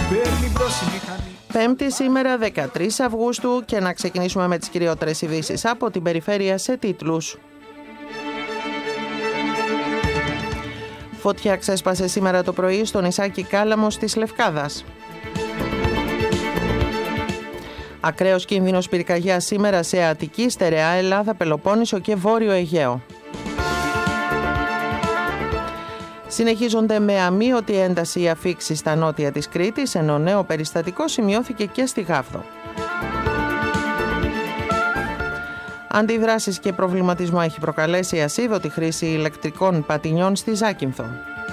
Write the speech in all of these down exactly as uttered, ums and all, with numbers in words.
Πέμπτη σήμερα δεκατρείς Αυγούστου και να ξεκινήσουμε με τις κυριότερες ειδήσεις από την περιφέρεια σε τίτλους. Φωτιά ξέσπασε σήμερα το πρωί στο νησάκι Κάλαμος της Λευκάδας. Ακραίος κίνδυνος πυρκαγιάς σήμερα σε Αττική, Στερεά, Ελλάδα, Πελοπόννησο και Βόρειο Αιγαίο. Συνεχίζονται με αμείωτη ένταση οι αφίξεις στα νότια της Κρήτης, ενώ νέο περιστατικό σημειώθηκε και στη Γάβδο. Αντιδράσεις και προβληματισμό έχει προκαλέσει η ασίδωτη χρήση ηλεκτρικών πατινιών στη Ζάκυνθο.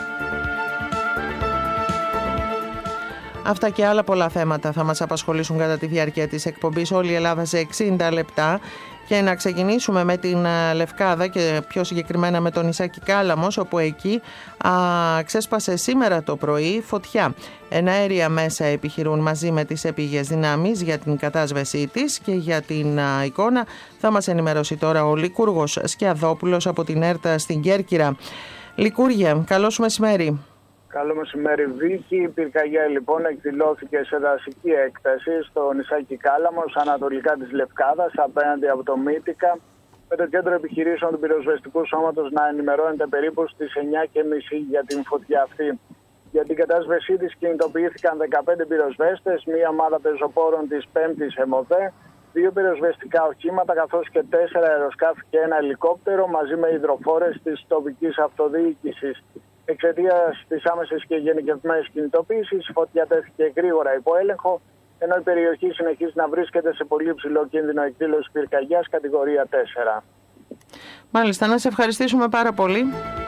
Αυτά και άλλα πολλά θέματα θα μας απασχολήσουν κατά τη διάρκεια της εκπομπής Όλη η Ελλάδα σε εξήντα λεπτά. Και να ξεκινήσουμε με την Λευκάδα και πιο συγκεκριμένα με το νησάκι Κάλαμος, όπου εκεί α, ξέσπασε σήμερα το πρωί φωτιά. Εναέρια μέσα επιχειρούν μαζί με τις επίγειες δυνάμεις για την κατάσβεσή της και για την α, εικόνα θα μας ενημερώσει τώρα ο Λικούργος Σκιαδόπουλος από την ΕΡΤΑ στην Κέρκυρα. Λικούργε, καλό σου μεσημέρι. Καλό μεσημέρι, Βίκη. Η πυρκαγιά λοιπόν εκδηλώθηκε σε δασική έκταση στο νησάκι Κάλαμος, ανατολικά της Λευκάδας, απέναντι από το Μύτικα, με το κέντρο επιχειρήσεων του πυροσβεστικού σώματος να ενημερώνεται περίπου στις εννιά και μισή για την φωτιά αυτή. Για την κατάσβεσή της κινητοποιήθηκαν δεκαπέντε πυροσβέστες, μία ομάδα πεζοπόρων της πέμπτης ΕΜΟΔΕ, δύο πυροσβεστικά οχήματα καθώς και τέσσερα αεροσκάφη και ένα ελικόπτερο μαζί με υδροφόρες της τοπικής αυτοδιοίκησης. Εξαιτίας της άμεσης και γενικευμένης κινητοποίησης, η φωτιά τέθηκε γρήγορα υπό έλεγχο, ενώ η περιοχή συνεχίζει να βρίσκεται σε πολύ υψηλό κίνδυνο εκδήλωσης πυρκαγιάς κατηγορία τέσσερα. Μάλιστα, να σε ευχαριστήσουμε πάρα πολύ.